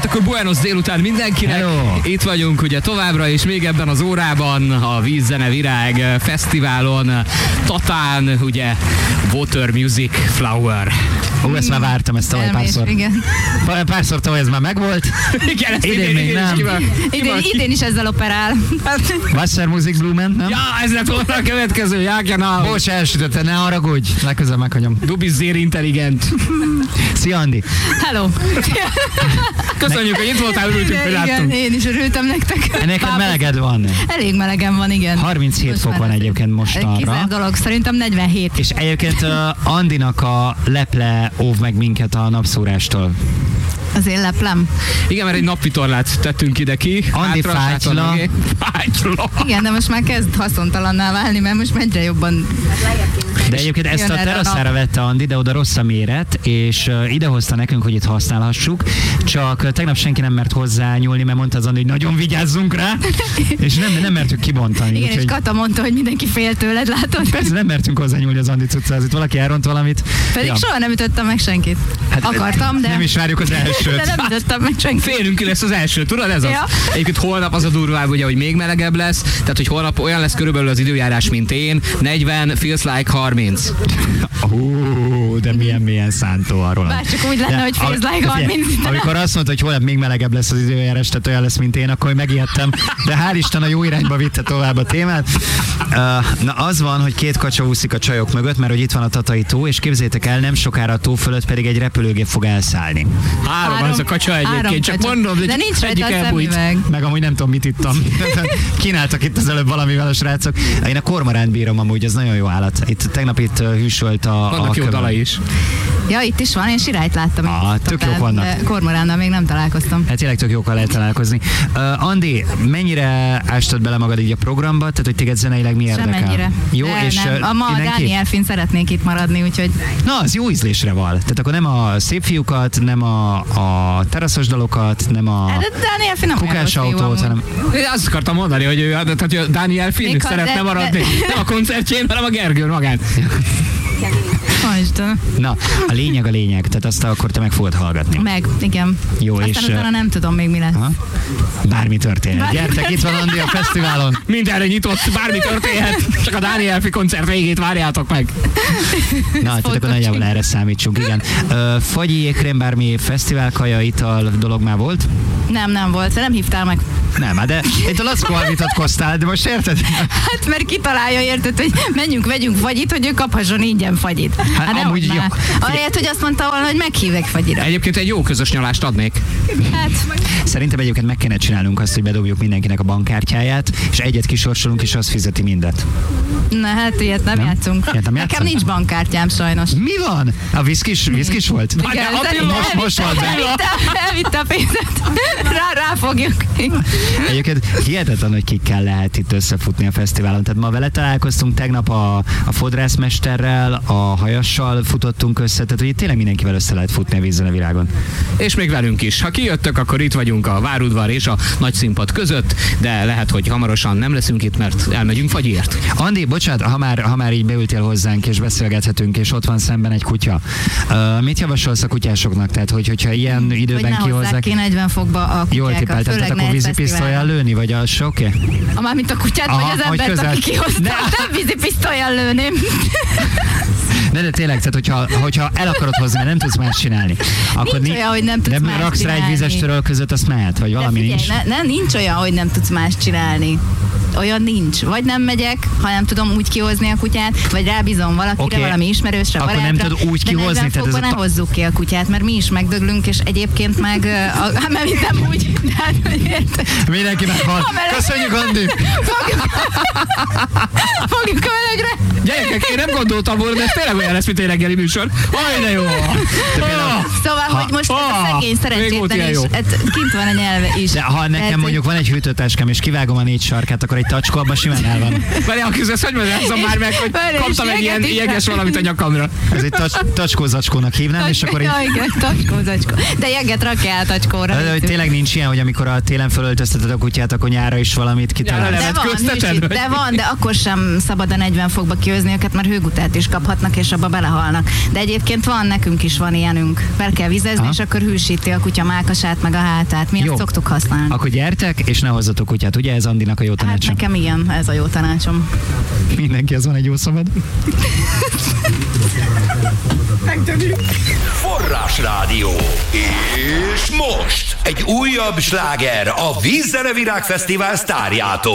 Hát akkor buenos délután mindenkinek. Hello. Itt vagyunk ugye továbbra is, még ebben az órában a Vízzene Virág Fesztiválon, Tatán, ugye Water Music Flower. Ó, ezt már vártam, ezt tavaly párszor. Igen. Párszor tavaly ez már megvolt. Igen, ezt Idén még nem. Idén is ezzel operál. Wassermusikblumen, nem? Ja, ez lett volna a következő, ja, genau. Bocs, elsütötte, ne haragudj. Legközelebb meghagyom. Du bist sehr intelligent. Szia, Andi. Hello. Köszönjük, hogy itt voltál, örültünk, hogy Igen, láttunk. én is örültem nektek. Neked meleged van. Elég melegem van, igen. 37 Most fok már van ez egyébként mostanra. Kizár dolog, szerintem 47. És egyébként Andinak a leple óv meg minket a napszórástól. Az én leplem. Igen, mert egy napvitorlát tettünk ide ki. Andi fátyla. Fátyla. Igen, de most már kezd haszontalanná válni, mert most egyre jobban... De egyébként ezt a jön erre a terasszára vette Andi, de oda rossz a méret, és idehozta nekünk, hogy itt használhassuk. Csak tegnap senki nem mert hozzá nyúlni, mert mondta az Andi, hogy nagyon vigyázzunk rá, és nem mertük kibontani. Igen, és Kata mondta, hogy mindenki fél tőled, látod? Persze nem mertünk hozzá nyúlni az Andi cuccához, itt valaki elront valamit. Pedig soha nem ütöttem meg senkit. Akartam, de... Nem is várjuk az elsőt. De nem ütöttem meg senkit. Félünk ki lesz az első, tudod ez az? Ja. Egyébként holnap az a durvább, ugye, hogy még melegebb lesz, tehát hogy holnap olyan lesz körülbelül az időjárás, mint én, 40, feels like 30. De milyen szántó arról. Bár csak úgy lenne, hogy feels like 30. Amikor azt mondta, hogy holnap még melegebb lesz az időjárás, tehát olyan lesz, mint én, akkor megijedtem. De hál' Isten a jó irányba vitte tovább a témát. Na az van, hogy két kacsa úszik a csajok mögött, mert hogy itt van a Tatai tó, és képzeljétek el, nem sokára a tó fölött pedig egy repülőgép fog elszállni. Három az a kacsa egyébként, csak kacsa. mondom, de nincs egyik rajta a elbújt. szemüveg. Meg amúgy nem tudom, mit ittam. Kínáltak itt az előbb valamivel a srácok. Én a kormoránt bírom amúgy, ez nagyon jó állat. Tegnap itt hűsölt a Vannak jó követ. dala is. Ja, itt is van, én sirályt láttam. Tök jók vannak. Kormoránnal még nem találkoztam. Hát tényleg tök jókkal lehet találkozni. Andi, mennyire ástad bele magad így a programba? Tehát, hogy téged zeneileg mi érdekel? Semennyire. Jó, de és nem. Ma a innen Dáni Elfin szeretnék itt maradni, úgyhogy... Na, az jó ízlésre val. Tehát akkor nem a szép fiúkat, nem a teraszos dalokat, nem a De Dáni Elfin nem olyan kukás rossz fiú autót, amúgy. hanem... Én azt akartam mondani, hogy ő, tehát, hogy Daniel Finn Még ha- szeretne de- maradni. Nem a koncertjén, hanem a Gergőn magán. Istenem. Na, a lényeg, tehát azt akkor te meg fogod hallgatni. Meg, igen. Jó, Aztán és... utána nem tudom még mi lesz. Aha. Bármi történhet. Bármi Gyertek, itt van Andi a fesztiválon. Mindenre nyitott, bármi történhet. Csak a Daniel Finn koncert végét várjátok meg. Na, tehát akkor nagyjából erre számítsunk, igen. Fagyi, ékrém, bármi fesztivál, kaja, ital dolog már volt? Nem volt, nem hívtál meg. Nem, de itt a Lackóval vitatkoztál, de most érted? Hát mert kitalálja, érted, hogy menjünk, vegyünk fagyit, hogy ő kaphasson ingyen fagyit. Hát nehogy amúgy már. jó. Ahelyett, hogy azt mondta volna, hogy meghívek fagyira. Egyébként egy jó közös nyalást adnék. Hát, Szerintem egyébként meg kéne csinálnunk azt, hogy bedobjuk mindenkinek a bankkártyáját, és egyet kisorsolunk, és az fizeti mindet. na hát ilyet nem játszunk. Ilyet nem Nekem játszunk? nincs bankkártyám sajnos. Mi van? A viszkis volt? Igen, most volt be. elvitte a pénzet. Ráfogjuk. Egyébként hihetetlen, hogy kikkel lehet itt összefutni a fesztiválon. Tehát ma vele találkoztunk, tegnap a fodrászmesterrel, a hajassal futottunk össze, tehát hogy tényleg mindenkivel össze lehet futni a Vízzene Virágon. És még velünk is. Ha kijöttök, akkor itt vagyunk a Várudvar és a Nagy Színpad között, de lehet, hogy hamarosan nem leszünk itt, mert elmegyünk fagyért. Andi, bocsánat, ha már így beültél hozzánk, és beszélgethetünk, és ott van szemben egy kutya. Mit javasolsz a kutyásoknak? Tehát, hogyha ilyen Hogy időben ne hozzák kihozzák... ki 40 fokba a Jól kutyákat. tippeltem, tehát akkor vízipisztolyjal lőni, vagy az se oké? Mármint a kutyát, Aha, vagy az hogy embert, közel. aki kihozta, nem vízipisztolyjal lőném. De tényleg, tehát hogyha el akarod hozni, mert nem tudsz más csinálni, akkor Nincs olyan, hogy nem tudsz más raksz rá egy csinálni. vízes törölközőt, azt mehet, vagy valami De nincs. figyelj, nincs olyan, hogy nem tudsz más csinálni. Olyan nincs. Vagy nem megyek, ha nem tudom úgy kihozni a kutyát, vagy rábízom valakire, Oké. valami ismerősre, Akkor nem barátra. tudod úgy de kihozni, 40 tehát ez fokban a ne hozzuk ki a kutyát, mert mi is megdöglünk, és egyébként meg, mert nem úgy. Mindenki meghal. Köszönjük, Andi! Fogjuk a melegre. Gyerekek, én nem gondoltam volna, de ez tényleg olyan lesz, mint egy reggeli műsor. Aj, de jó! Szóval, hogy most ez a szegény még volt szerencsétlen ilyen is, jó. hát kint van a nyelve is. De ha nekem Tehát, mondjuk van egy hűtőtáskám, és kivágom a 4 sarkát, akkor egy tacskó abban simán el van. Várjál, közös, hogy magyarázom már meg, hogy Várjál, kaptam és egy ilyen jeget is jeges rá. valamit a nyakamra. Ez egy tacskózacskónak hívnám, és akkor így... Ja, igen, tacskó. De jeget rakjál tacskóra. De hogy tényleg nincs ilyen, hogy amikor a télen fölöltözteted a kutyát, akkor nyára is valamit kitalálsz. Nyára De van, Levetkőzteted, hűsít, vagy? de van, de akkor sem szabad a 40 fokba kihozni őket, mert hőgutát is kaphatnak, és abba belehalnak. De egyébként van, nekünk is van ilyenünk. Fel kell vizezni, Aha. és akkor hűsít megüti a kutya mákasát, meg a hátát. Mi ezt szoktuk használni. Akkor gyertek, és ne hozzatok kutyát. Ugye ez Andinak a jó Hát tanácsa? nekem igen, ez a jó tanácsom. Mindenki, az van egy jó szabad. Forrásrádió. És most egy újabb sláger a Vízzene Virág Fesztivál sztárjától.